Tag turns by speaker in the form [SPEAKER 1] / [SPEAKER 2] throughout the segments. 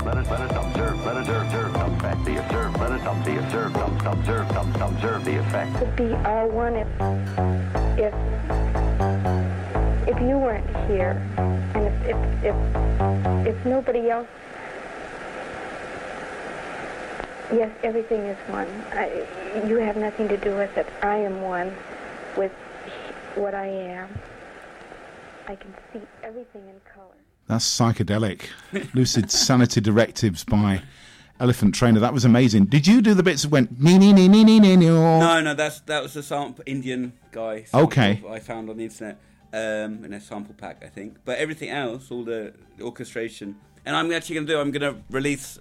[SPEAKER 1] the effect.
[SPEAKER 2] Could be all one if you weren't here, and if nobody else. Yes, everything is one. You have nothing to do with it. I am one with what I am. I can see everything in color.
[SPEAKER 3] That's psychedelic. Lucid Sanity Directives by Elephant Trainer. That was amazing. Did you do the bits that went nee nee nee nee nee nee?
[SPEAKER 4] No, that was a sample Indian guy.
[SPEAKER 3] Okay.
[SPEAKER 4] I found on the internet in a sample pack, I think. But everything else, all the orchestration, and I'm actually going to release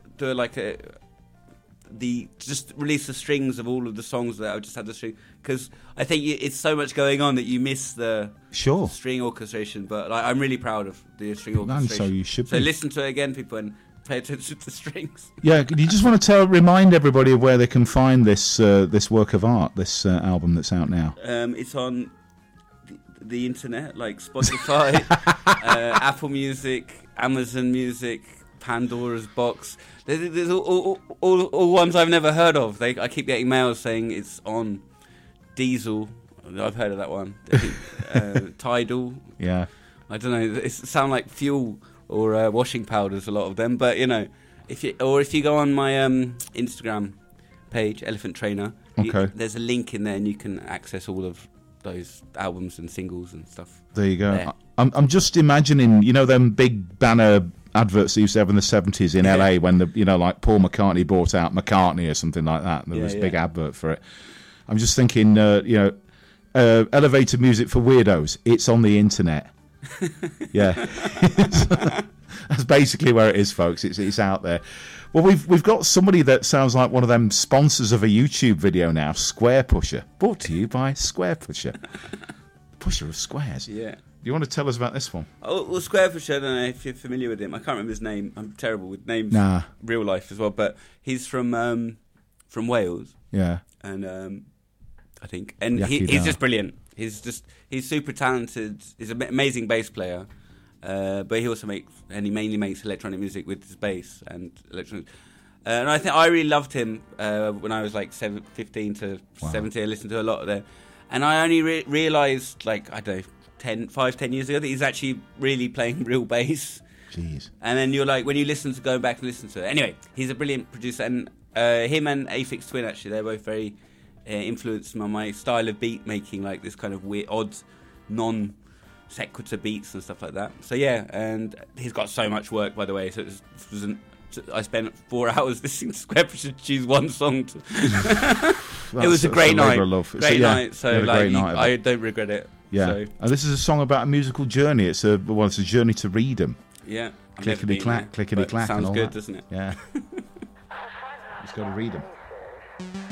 [SPEAKER 4] release the strings of all of the songs that I just had the string, because I think it's so much going on that you miss the string orchestration. But I'm really proud of the string orchestration.
[SPEAKER 3] And so you should
[SPEAKER 4] So
[SPEAKER 3] be.
[SPEAKER 4] listen to it again, people, and pay attention to the strings.
[SPEAKER 3] Yeah, you just want to remind everybody of where they can find this work of art, this album that's out now.
[SPEAKER 4] It's on the internet, like Spotify, Apple Music, Amazon Music, Pandora's Box. There's all ones I've never heard of. I keep getting mails saying it's on Diesel. I've heard of that one. Tidal.
[SPEAKER 3] Yeah.
[SPEAKER 4] I don't know. It sound like fuel or washing powders, a lot of them. But if you go on my Instagram page, Elephant Trainer, there's a link in there, and you can access all of those albums and singles and stuff.
[SPEAKER 3] There you go. I'm just imagining, them big banner adverts they used to have in the 70s in LA when like Paul McCartney bought out McCartney or something like that. There was a big advert for it. I'm just thinking, elevator music for weirdos. It's on the internet. Yeah. That's basically where it is, folks. It's out there. Well, we've got somebody that sounds like one of them sponsors of a YouTube video now, Square Pusher. Brought to you by Square Pusher. Pusher of squares.
[SPEAKER 4] Yeah.
[SPEAKER 3] Do you want to tell us about this one?
[SPEAKER 4] Oh, well, Square Pusher, I don't know if you're familiar with him. I can't remember his name. I'm terrible with names.
[SPEAKER 3] Nah.
[SPEAKER 4] Real life as well. But he's from Wales.
[SPEAKER 3] Yeah.
[SPEAKER 4] And I think. And he's just brilliant. He's super talented. He's an amazing bass player. But he also mainly makes electronic music with his bass and electronic. And I think I really loved him when I was like 15 to 17. I listened to a lot of them. And I only realised, I don't know, 10 years ago, that he's actually really playing real bass.
[SPEAKER 3] Jeez.
[SPEAKER 4] And then you're like, when you go back and listen to it. Anyway, he's a brilliant producer. And him and Aphex Twin, actually, they're both very influenced by my style of beat making, like this kind of weird, odd, non-sequitur beats and stuff like that. So yeah, and he's got so much work, by the way. So I spent 4 hours listening to Square Pusher choose one song. It was a great night. Great night. So I don't regret it.
[SPEAKER 3] Yeah.
[SPEAKER 4] So.
[SPEAKER 3] And this is a song about a musical journey. It's a journey to Reedham.
[SPEAKER 4] Yeah.
[SPEAKER 3] Clickety clack, clickety clack.
[SPEAKER 4] Sounds
[SPEAKER 3] and all
[SPEAKER 4] good,
[SPEAKER 3] that.
[SPEAKER 4] doesn't it?
[SPEAKER 3] Yeah. Let's go to Reedham.